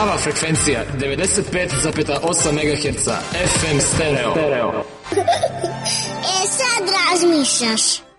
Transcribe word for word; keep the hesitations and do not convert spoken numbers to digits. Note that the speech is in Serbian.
Prava frekvencija devedeset pet zarez osam megaherca F M stereo. E sad razmišljaš.